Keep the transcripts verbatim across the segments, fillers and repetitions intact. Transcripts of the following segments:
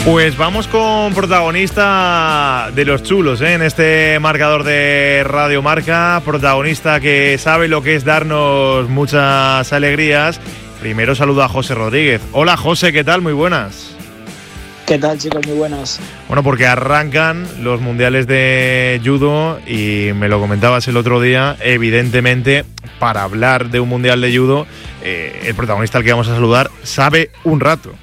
Pues vamos con protagonista de los chulos, ¿eh? En este marcador de Radio Marca, protagonista que sabe lo que es darnos muchas alegrías. Primero saludo a José Rodríguez. Hola José, ¿qué tal? Muy buenas. ¿Qué tal, chicos? Muy buenas. Bueno, porque arrancan los mundiales de judo y me lo comentabas el otro día, evidentemente, para hablar de un mundial de judo, eh, el protagonista al que vamos a saludar sabe un rato.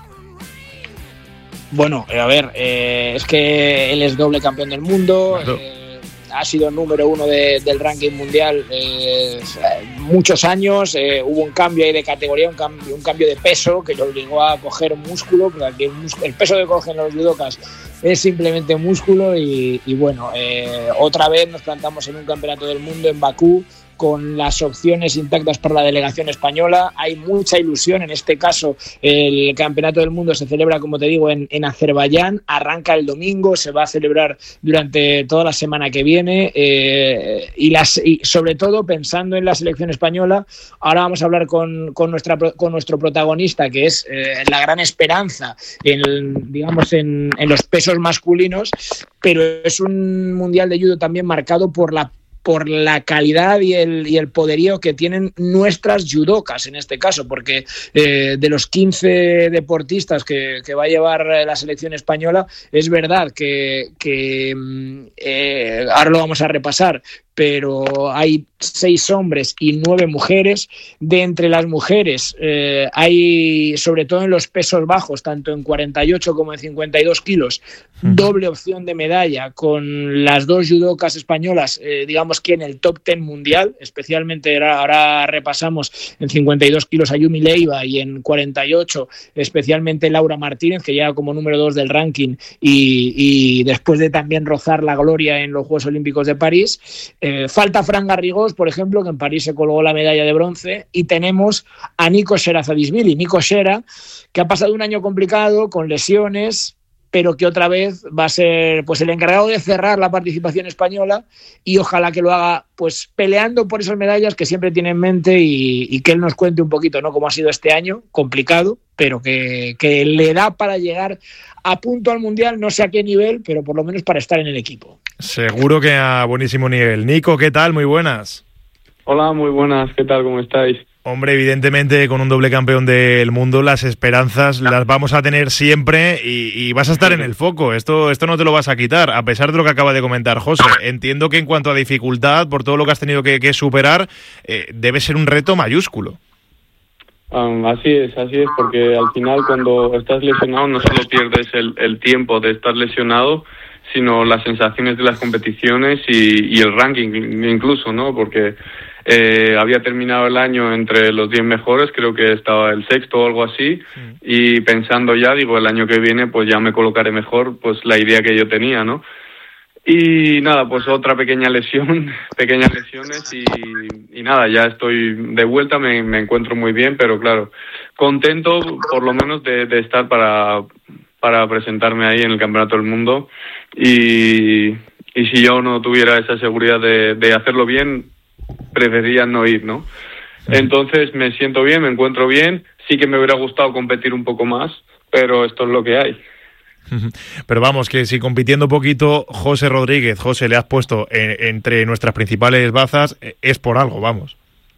Bueno, a ver, eh, es que él es doble campeón del mundo, claro. eh, ha sido número uno de, del ranking mundial eh, muchos años, eh, hubo un cambio ahí de categoría, un cambio, un cambio de peso que lo obligó a coger músculo, porque aquí el, músculo, el peso que cogen los judocas es simplemente músculo y, y bueno, eh, otra vez nos plantamos en un campeonato del mundo en Bakú, con las opciones intactas para la delegación española. Hay mucha ilusión, en este caso el Campeonato del Mundo se celebra, como te digo, en, en Azerbaiyán, arranca el domingo, se va a celebrar durante toda la semana que viene eh, y, las, y sobre todo pensando en la selección española. Ahora vamos a hablar con, con, nuestra, con nuestro protagonista, que es eh, la gran esperanza en, digamos, en, en los pesos masculinos, pero es un mundial de judo también marcado por la por la calidad y el, y el poderío que tienen nuestras judocas en este caso, porque eh, de los quince deportistas que, que va a llevar la selección española, es verdad que, que eh, ahora lo vamos a repasar, pero hay seis hombres y nueve mujeres. De entre las mujeres eh, hay, sobre todo en los pesos bajos, tanto en cuarenta y ocho como en cincuenta y dos kilos, doble opción de medalla con las dos judocas españolas, eh, digamos que en el top diez mundial, especialmente ahora, ahora repasamos en cincuenta y dos kilos a Yumi Leiva y en cuarenta y ocho especialmente Laura Martínez, que llega como número dos del ranking y, y después de también rozar la gloria en los Juegos Olímpicos de París. Eh, falta Fran Garrigós, por ejemplo, que en París se colgó la medalla de bronce, y tenemos a Nico Sherazadishvili, Nico Shera, que ha pasado un año complicado con lesiones, pero que otra vez va a ser pues el encargado de cerrar la participación española y ojalá que lo haga pues peleando por esas medallas que siempre tiene en mente y, y que él nos cuente un poquito, ¿no?, cómo ha sido este año, complicado, pero que, que le da para llegar a punto al Mundial, no sé a qué nivel, pero por lo menos para estar en el equipo. Seguro que a buenísimo nivel. Nico, ¿qué tal? Muy buenas. Hola, muy buenas. ¿Qué tal? ¿Cómo estáis? Hombre, evidentemente con un doble campeón del mundo las esperanzas las vamos a tener siempre y, y vas a estar en el foco. Esto, esto no te lo vas a quitar, a pesar de lo que acaba de comentar José. Entiendo que en cuanto a dificultad, por todo lo que has tenido que, que superar, eh, debe ser un reto mayúsculo. Um, así es, así es, porque al final cuando estás lesionado no solo pierdes el, el tiempo de estar lesionado, sino las sensaciones de las competiciones y, y el ranking incluso, ¿no? Porque eh, había terminado el año entre los diez mejores, creo que estaba el sexto o algo así, sí. Y pensando ya, digo, el año que viene pues ya me colocaré mejor, pues la idea que yo tenía, ¿no? Y nada, pues otra pequeña lesión, pequeñas lesiones y, y nada, ya estoy de vuelta, me, me encuentro muy bien, pero claro, contento por lo menos de, de estar para, para presentarme ahí en el Campeonato del Mundo y, y si yo no tuviera esa seguridad de, de hacerlo bien, preferiría no ir, ¿no? Entonces me siento bien, me encuentro bien, sí que me hubiera gustado competir un poco más, pero esto es lo que hay. Pero vamos, que si compitiendo poquito, José Rodríguez, José, le has puesto en, entre nuestras principales bazas, es por algo, vamos.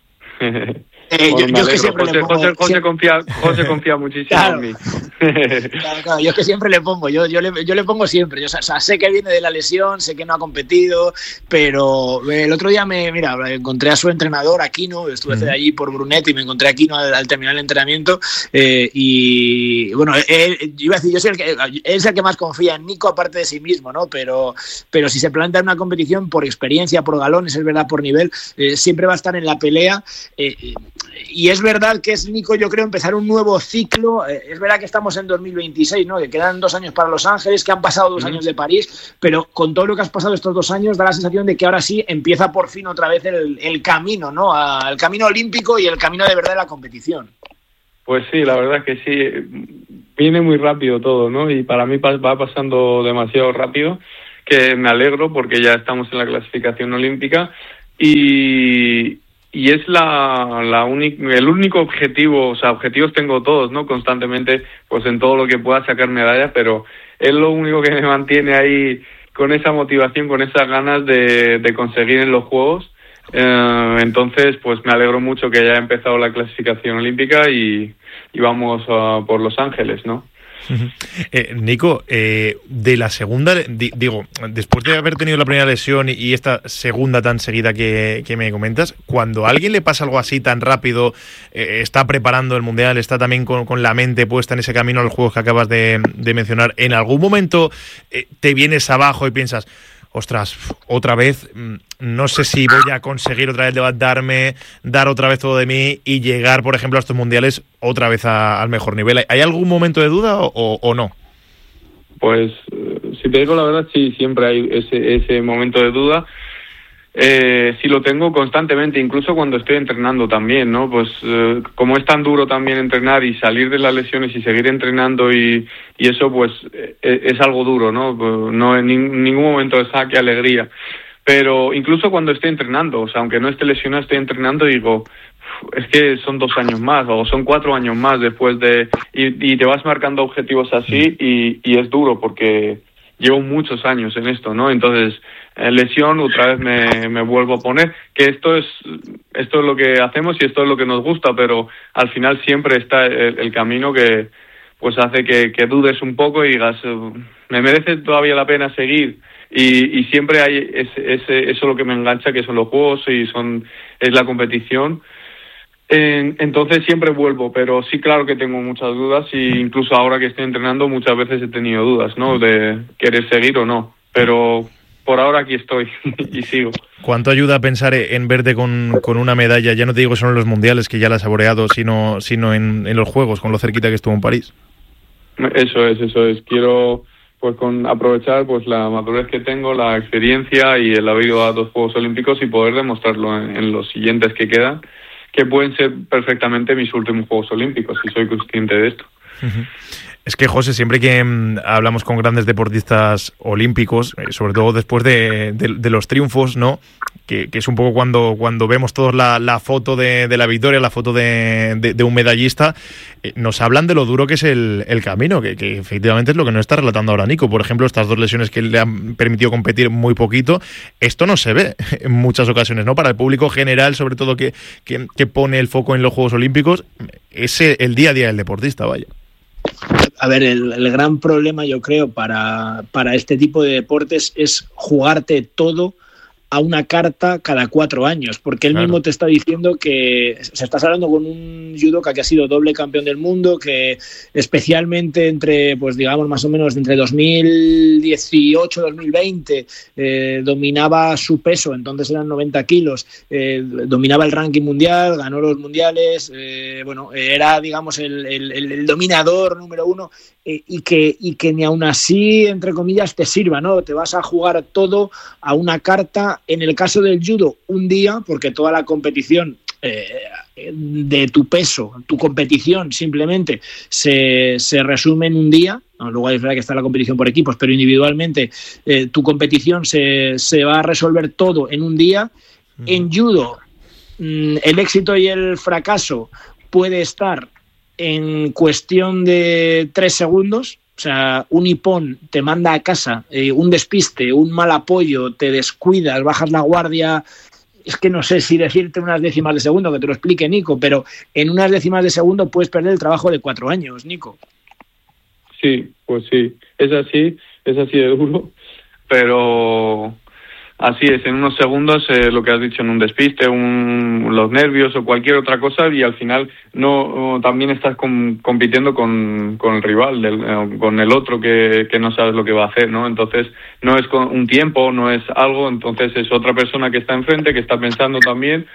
Eh, yo, yo es que siempre José, le pongo, José, José, siempre... confía, José confía muchísimo claro. en mí. Claro, claro, yo es que siempre le pongo, yo, yo, le, yo le pongo siempre. Yo, o sea, sé que viene de la lesión, sé que no ha competido, pero el otro día me, mira, encontré a su entrenador, Aquino, estuve mm. allí por Brunet y me encontré a Aquino al, al terminar el entrenamiento eh, y bueno, él, yo iba a decir, yo soy el que, él es el que más confía en Nico aparte de sí mismo, ¿no? Pero, pero si se plantea una competición por experiencia, por galones, es verdad, por nivel, eh, siempre va a estar en la pelea. Eh, y es verdad que es, Nico, yo creo, empezar un nuevo ciclo. Eh, es verdad que estamos en dos mil veintiséis, ¿no? Que quedan dos años para Los Ángeles, que han pasado dos mm. años de París, pero con todo lo que has pasado estos dos años da la sensación de que ahora sí empieza por fin otra vez el, el camino, ¿no? A, el camino olímpico y el camino de verdad de la competición. Pues sí, la verdad es que sí. Viene muy rápido todo, ¿no? Y para mí va pasando demasiado rápido, que me alegro porque ya estamos en la clasificación olímpica y... y es la, la única, el único objetivo, o sea, objetivos tengo todos, ¿no? Constantemente, pues en todo lo que pueda sacar medallas, pero es lo único que me mantiene ahí con esa motivación, con esas ganas de, de conseguir en los Juegos. Eh, entonces, pues me alegro mucho que haya empezado la clasificación olímpica y, y vamos uh, por Los Ángeles, ¿no? Eh, Nico, eh, de la segunda, di, digo, después de haber tenido la primera lesión y, y esta segunda tan seguida que, que me comentas, cuando a alguien le pasa algo así tan rápido, eh, está preparando el Mundial, está también con, con la mente puesta en ese camino a los Juegos que acabas de, de mencionar, ¿en algún momento eh, te vienes abajo y piensas, ostras, otra vez, no sé si voy a conseguir otra vez levantarme, dar otra vez todo de mí y llegar, por ejemplo, a estos mundiales otra vez a, al mejor nivel? ¿Hay algún momento de duda o, o, o no? Pues, si te digo la verdad, sí, siempre hay ese, ese momento de duda. Eh, sí lo tengo constantemente, incluso cuando estoy entrenando también, ¿no? Pues eh, como es tan duro también entrenar y salir de las lesiones y seguir entrenando y, y eso, pues eh, es algo duro, ¿no? No en ni, ningún momento es ah, qué alegría. Pero incluso cuando estoy entrenando, o sea, aunque no esté lesionado, estoy entrenando y digo, es que son dos años más o son cuatro años más después de... Y, y te vas marcando objetivos así y, y es duro porque llevo muchos años en esto, ¿no? Entonces, eh, lesión, otra vez me, me vuelvo a poner, que esto es esto es lo que hacemos y esto es lo que nos gusta, pero al final siempre está el, el camino que pues hace que, que dudes un poco y digas, ¿me merece todavía la pena seguir? Y, y siempre hay ese, ese, eso lo que me engancha, que son los Juegos y son es la competición. Entonces siempre vuelvo, pero sí, claro que tengo muchas dudas y incluso ahora que estoy entrenando muchas veces he tenido dudas, ¿no? De querer seguir o no, pero por ahora aquí estoy y sigo. ¿Cuánto ayuda a pensar en verte con, con una medalla? Ya no te digo solo en los mundiales, que ya la has saboreado, sino, sino en, en los Juegos, con lo cerquita que estuvo en París. Eso es, eso es. Quiero pues con aprovechar pues la madurez que tengo, la experiencia y el haber ido a dos Juegos Olímpicos y poder demostrarlo en, en los siguientes que quedan, que pueden ser perfectamente mis últimos Juegos Olímpicos, y soy consciente de esto. Uh-huh. Es que, José, siempre que mmm, hablamos con grandes deportistas olímpicos, eh, sobre todo después de, de, de los triunfos, ¿no? Que, que es un poco cuando, cuando vemos todos la, la foto de, de la victoria, la foto de, de, de un medallista, eh, nos hablan de lo duro que es el, el camino, que, que efectivamente es lo que nos está relatando ahora Nico. Por ejemplo, estas dos lesiones que le han permitido competir muy poquito, esto no se ve en muchas ocasiones, ¿no? Para el público general, sobre todo que, que, que pone el foco en los Juegos Olímpicos, es el día a día del deportista, vaya. A ver, el, el gran problema, yo creo, para, para este tipo de deportes es jugarte todo a una carta cada cuatro años, porque él claro. mismo te está diciendo que se estás hablando con un judoka que ha sido doble campeón del mundo, que especialmente entre, pues digamos más o menos entre dos mil dieciocho y dos mil veinte eh, dominaba su peso, entonces eran noventa kilos, eh, dominaba el ranking mundial, ganó los mundiales, eh, bueno, era digamos el, el, el dominador número uno, eh, y que y que ni aún así, entre comillas, te sirva, ¿no? Te vas a jugar todo a una carta. En el caso del judo, un día, porque toda la competición eh, de tu peso, tu competición simplemente se, se resume en un día. No, luego es verdad que está la competición por equipos, pero individualmente eh, tu competición se, se va a resolver todo en un día. Mm. En judo, mm, el éxito y el fracaso puede estar en cuestión de tres segundos. O sea, un hipón te manda a casa, eh, un despiste, un mal apoyo, te descuidas, bajas la guardia. Es que no sé si decirte unas décimas de segundo, que te lo explique Nico, pero en unas décimas de segundo puedes perder el trabajo de cuatro años, Nico. Sí, pues sí, es así, es así de duro, pero así es, en unos segundos eh, lo que has dicho, en un despiste, un, los nervios o cualquier otra cosa, y al final no, no también estás com, compitiendo con, con el rival, del, eh, con el otro que, que no sabes lo que va a hacer, ¿no? Entonces no es con un tiempo, no es algo, entonces es otra persona que está enfrente, que está pensando también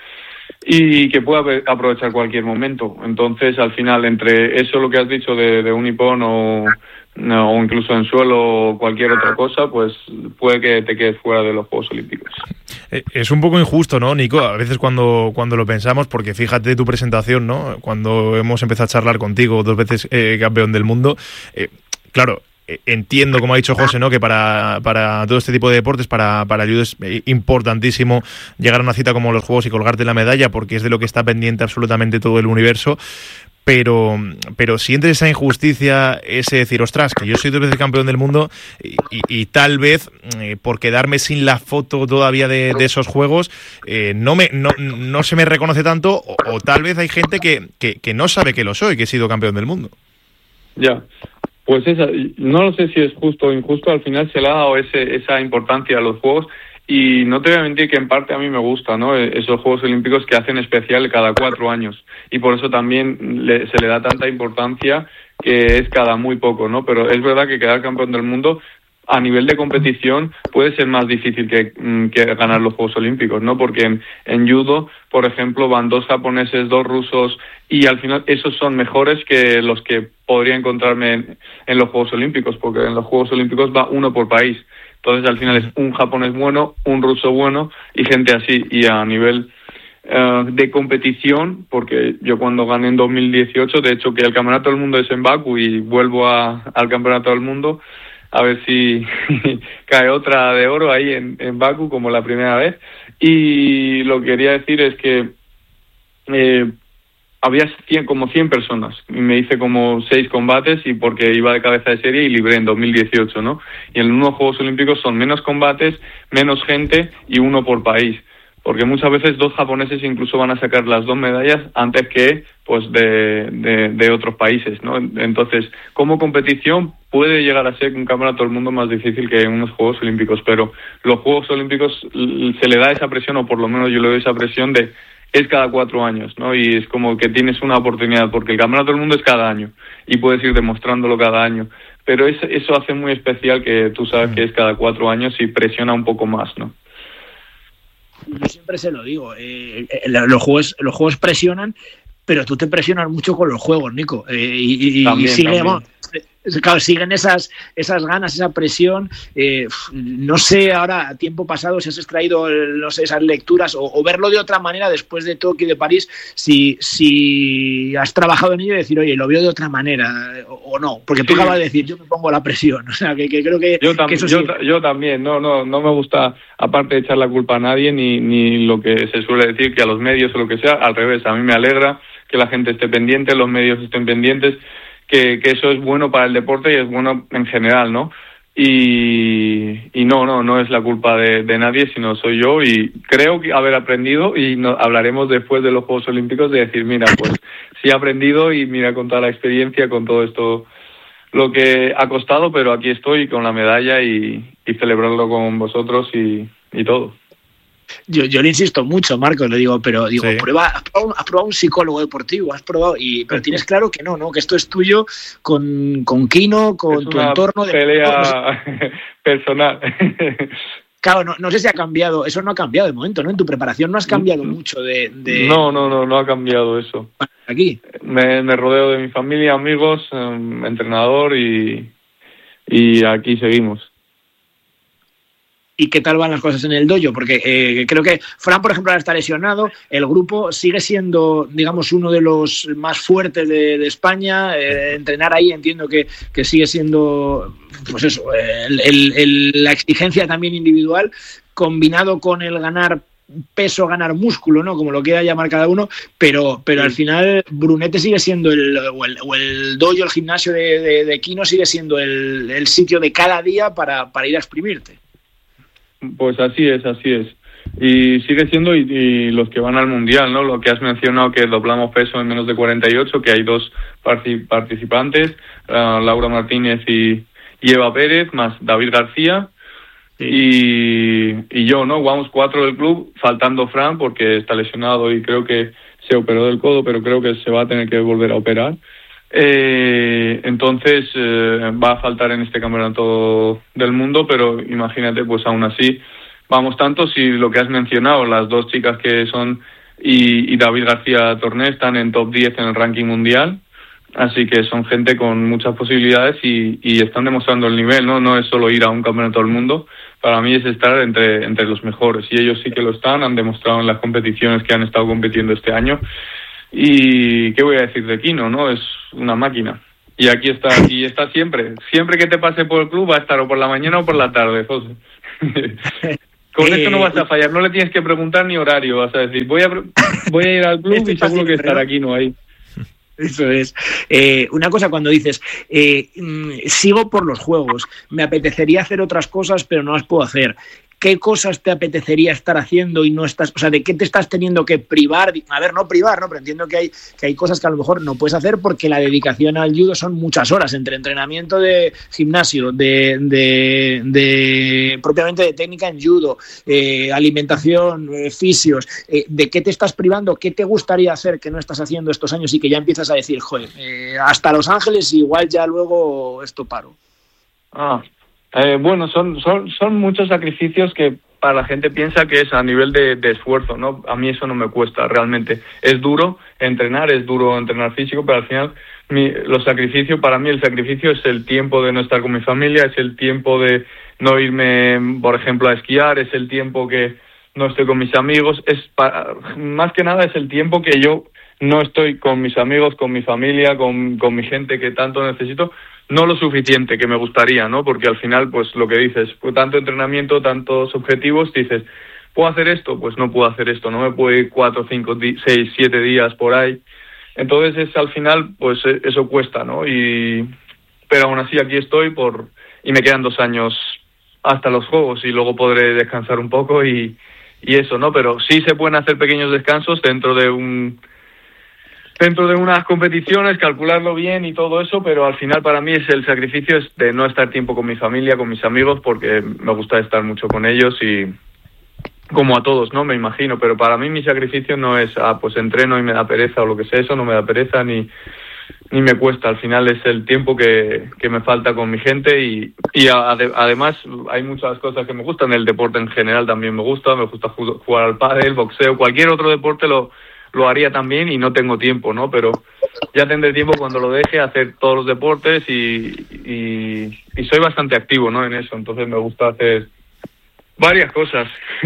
y que puede aprovechar cualquier momento. Entonces al final, entre eso lo que has dicho de, de un hipón o... No, o incluso en suelo o cualquier otra cosa, pues puede que te quedes fuera de los Juegos Olímpicos. Es un poco injusto, ¿no, Nico? A veces cuando, cuando lo pensamos, porque fíjate tu presentación, ¿no? Cuando hemos empezado a charlar contigo, dos veces eh, campeón del mundo, eh, claro, entiendo, como ha dicho José, ¿no?, que para, para todo este tipo de deportes, para, para el judo es importantísimo llegar a una cita como los Juegos y colgarte la medalla, porque es de lo que está pendiente absolutamente todo el universo. Pero, pero sientes esa injusticia, ese decir, ostras, que yo soy dos veces campeón del mundo y, y, y tal vez eh, por quedarme sin la foto todavía de, de esos juegos eh, no me no, no se me reconoce tanto, o, o tal vez hay gente que, que, que no sabe que lo soy, que he sido campeón del mundo. Ya, pues esa, no lo sé si es justo o injusto, al final se le ha dado ese, esa importancia a los Juegos. Y no te voy a mentir que en parte a mí me gusta, ¿no?, esos Juegos Olímpicos que hacen especial cada cuatro años. Y por eso también le, se le da tanta importancia, que es cada muy poco, ¿no? Pero es verdad que quedar campeón del mundo a nivel de competición puede ser más difícil que, que ganar los Juegos Olímpicos, ¿no? Porque en, en judo, por ejemplo, van dos japoneses, dos rusos, y al final esos son mejores que los que podría encontrarme en, en los Juegos Olímpicos, porque en los Juegos Olímpicos va uno por país. Entonces, al final es un japonés bueno, un ruso bueno y gente así. Y a nivel uh, de competición, porque yo cuando gané en dos mil dieciocho, de hecho que el Campeonato del Mundo es en Bakú y vuelvo a, al Campeonato del Mundo, a ver si cae otra de oro ahí en, en Bakú como la primera vez. Y lo que quería decir es que eh, había cien, como cien personas, y me hice como seis combates, y porque iba de cabeza de serie y libré en dos mil dieciocho, ¿no? Y en unos Juegos Olímpicos son menos combates, menos gente y uno por país, porque muchas veces dos japoneses incluso van a sacar las dos medallas antes que pues de, de, de otros países, ¿no? Entonces, como competición puede llegar a ser un campeonato del mundo más difícil que unos Juegos Olímpicos, pero los Juegos Olímpicos se le da esa presión, o por lo menos yo le doy esa presión de es cada cuatro años, ¿no? Y es como que tienes una oportunidad, porque el Campeonato del Mundo es cada año y puedes ir demostrándolo cada año, pero es, eso hace muy especial que tú sabes que es cada cuatro años y presiona un poco más, ¿no? Yo siempre se lo digo, eh, los juegos los juegos presionan, pero tú te presionas mucho con los juegos, Nico, eh, y, y, también, y sigue, bueno, claro, siguen esas esas ganas, esa presión. Eh, no sé ahora, a tiempo pasado, si has extraído no sé, esas lecturas o, o verlo de otra manera después de Tokio y de París, si, si has trabajado en ello y decir, oye, lo veo de otra manera o, o no, porque tú sí. acabas de decir, yo me pongo la presión, o sea, que, que creo que, yo, tam- que eso yo, sí. yo también, no, no, no me gusta, aparte de echar la culpa a nadie, ni, ni lo que se suele decir, que a los medios o lo que sea, al revés, a mí me alegra que la gente esté pendiente, los medios estén pendientes, que, que eso es bueno para el deporte y es bueno en general, ¿no? Y, y no, no, no es la culpa de, de nadie, sino soy yo, y creo que haber aprendido, y no, hablaremos después de los Juegos Olímpicos de decir, mira, pues sí he aprendido y mira con toda la experiencia, con todo esto, lo que ha costado, pero aquí estoy con la medalla y, y celebrarlo con vosotros y, y todo. Yo, yo le insisto mucho, Marcos, le digo, pero digo, sí. prueba, has probado, has probado un psicólogo deportivo, has probado, y pero tienes claro que no, ¿no? Que esto es tuyo con, con Kino, con es tu una entorno. De pelea no sé. personal. Claro, no, no sé si ha cambiado, eso no ha cambiado de momento, ¿no? En tu preparación no has cambiado mucho de... de... No, no, no, no ha cambiado eso. Aquí. Me, me rodeo de mi familia, amigos, um, entrenador y, y aquí seguimos. ¿Y qué tal van las cosas en el dojo? Porque eh, creo que Fran, por ejemplo, ahora está lesionado. El grupo sigue siendo, digamos, uno de los más fuertes de, de España. Eh, entrenar ahí entiendo que, que sigue siendo, pues eso, el, el, el, la exigencia también individual, combinado con el ganar peso, ganar músculo, ¿no? Como lo quiera llamar cada uno, pero, pero sí. Al final Brunete sigue siendo el, o el, o el dojo, el gimnasio de, de, de Kino sigue siendo el, el sitio de cada día para, para ir a exprimirte. Pues así es, así es. Y sigue siendo, y, y los que van al Mundial, ¿no? Lo que has mencionado, que doblamos peso en menos de cuarenta y ocho, que hay dos partic- participantes, uh, Laura Martínez y, y Eva Pérez, más David García, sí. y, y yo, ¿no? Vamos cuatro del club, faltando Fran, porque está lesionado y creo que se operó del codo, pero creo que se va a tener que volver a operar. Eh, entonces eh, va a faltar en este campeonato del mundo, pero imagínate, pues aún así vamos tantos, y lo que has mencionado, las dos chicas que son y, y David García Torné están en top diez en el ranking mundial, así que son gente con muchas posibilidades y, y están demostrando el nivel, ¿no? No es solo ir a un campeonato del mundo, para mí es estar entre, entre los mejores, y ellos sí que lo están, han demostrado en las competiciones que han estado compitiendo este año. Y qué voy a decir de Kino, ¿no? Es una máquina. y aquí está, y está siempre. Siempre que te pase por el club va a estar o por la mañana o por la tarde, José. Con eh, esto no vas a fallar, no le tienes que preguntar ni horario, vas a decir, voy a voy a ir al club y seguro que estar aquí, no hay. Eso es. Eh, una cosa cuando dices, eh, sigo por los juegos, me apetecería hacer otras cosas, pero no las puedo hacer. ¿Qué cosas te apetecería estar haciendo y no estás, o sea, de qué te estás teniendo que privar? A ver, no privar, ¿no? Pero entiendo que hay, que hay cosas que a lo mejor no puedes hacer porque la dedicación al judo son muchas horas, entre entrenamiento de gimnasio, de, de, de propiamente de técnica en judo, eh, alimentación, eh, fisios. Eh, ¿De qué te estás privando? ¿Qué te gustaría hacer que no estás haciendo estos años y que ya empiezas a decir, joder, eh, hasta Los Ángeles igual ya luego esto paro? Ah, Eh, bueno, son, son, son muchos sacrificios que para la gente piensa que es a nivel de, de esfuerzo, ¿no? A mí eso no me cuesta realmente. Es duro entrenar, es duro entrenar físico, pero al final mi, los sacrificios, para mí el sacrificio es el tiempo de no estar con mi familia, es el tiempo de no irme, por ejemplo, a esquiar, es el tiempo que no estoy con mis amigos, es para, más que nada es el tiempo que yo no estoy con mis amigos, con mi familia, con, con mi gente que tanto necesito. No lo suficiente que me gustaría, ¿no? Porque al final, pues lo que dices, pues, tanto entrenamiento, tantos objetivos, dices, ¿puedo hacer esto? Pues no puedo hacer esto, no me puedo ir cuatro, cinco, seis, siete días por ahí. Entonces, es, al final, pues eso cuesta, ¿no? Y pero aún así aquí estoy por y me quedan dos años hasta los Juegos y luego podré descansar un poco y, y eso, ¿no? Pero sí se pueden hacer pequeños descansos dentro de un... dentro de unas competiciones, calcularlo bien y todo eso, pero al final para mí es el sacrificio es de no estar tiempo con mi familia, con mis amigos, porque me gusta estar mucho con ellos y como a todos, ¿no? Me imagino, pero para mí mi sacrificio no es, ah, pues entreno y me da pereza o lo que sea, eso no me da pereza ni, ni me cuesta, al final es el tiempo que, que me falta con mi gente y, y ade, además hay muchas cosas que me gustan, el deporte en general también me gusta, me gusta jugar al pádel, boxeo, cualquier otro deporte lo lo haría también y no tengo tiempo, ¿no? Pero ya tendré tiempo cuando lo deje a hacer todos los deportes y, y, y soy bastante activo, ¿no? En eso, entonces me gusta hacer varias cosas.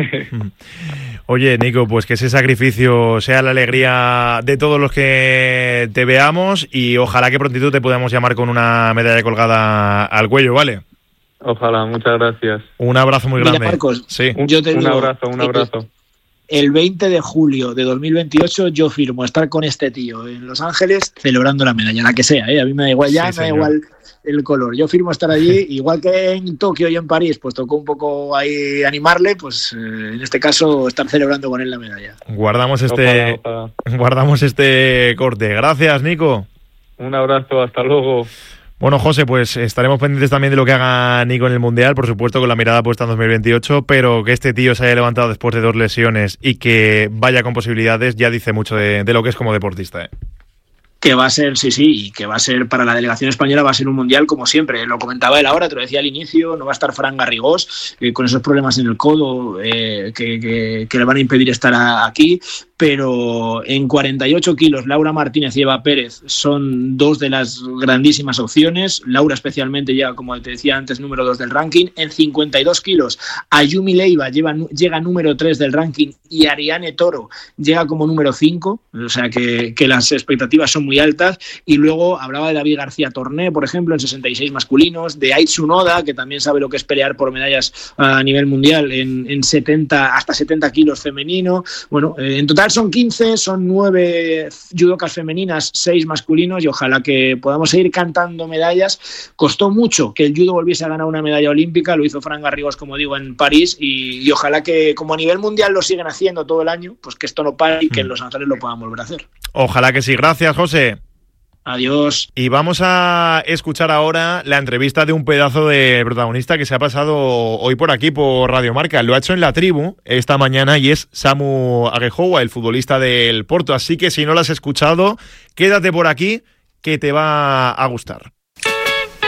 Oye, Nico, pues que ese sacrificio sea la alegría de todos los que te veamos y ojalá que prontito te podamos llamar con una medalla colgada al cuello, ¿vale? Ojalá, muchas gracias. Un abrazo muy grande. Mira, Marcos, sí. un, yo te un digo, abrazo, un abrazo. El veinte de julio de dos mil veintiocho yo firmo estar con este tío en Los Ángeles celebrando la medalla, la que sea, ¿eh? A mí me da igual ya, sí, me da igual el color. Yo firmo estar allí, igual que en Tokio y en París, pues tocó un poco ahí animarle, pues eh, en este caso estar celebrando con él la medalla. Guardamos este, ojalá, ojalá. guardamos este corte. Gracias, Nico. Un abrazo, hasta luego. Bueno, José, pues estaremos pendientes también de lo que haga Nico en el Mundial, por supuesto con la mirada puesta en dos mil veintiocho, pero que este tío se haya levantado después de dos lesiones y que vaya con posibilidades ya dice mucho de, de lo que es como deportista, ¿eh? Que va a ser, sí, sí, y que va a ser para la delegación española, va a ser un mundial como siempre. Lo comentaba él ahora, te lo decía al inicio, no va a estar Fran Garrigós eh, con esos problemas en el codo eh, que, que, que le van a impedir estar a, aquí, pero en cuarenta y ocho kilos Laura Martínez y Eva Pérez son dos de las grandísimas opciones. Laura especialmente llega, como te decía antes, número dos del ranking. En cincuenta y dos kilos Ayumi Leiva lleva, llega número tres del ranking y Ariane Toro llega como número cinco, o sea que, que las expectativas son muy altas. Y luego hablaba de David García Torné, por ejemplo, en sesenta y seis masculinos, de Aitsu Noda, que también sabe lo que es pelear por medallas a nivel mundial en, en setenta, hasta setenta kilos femenino. Bueno, eh, en total son quince, son nueve judocas femeninas, seis masculinos, y ojalá que podamos seguir cantando medallas. Costó mucho que el judo volviese a ganar una medalla olímpica, lo hizo Fran Garrigós, como digo, en París, y, y ojalá que, como a nivel mundial lo siguen haciendo todo el año, pues que esto no pare y que en Los Ángeles lo puedan volver a hacer. Ojalá que sí. Gracias, José. Adiós. Y vamos a escuchar ahora la entrevista de un pedazo de protagonista que se ha pasado hoy por aquí, por Radio Marca. Lo ha hecho en La Tribu esta mañana y es Samu Agehoua, el futbolista del Porto. Así que si no lo has escuchado, quédate por aquí que te va a gustar.